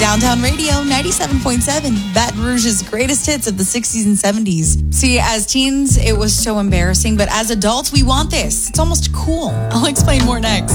Downtown Radio 97.7, Baton Rouge's greatest hits of the 60s and 70s. See, as teens, it was so embarrassing, but as adults, we want this. It's almost cool. I'll explain more next.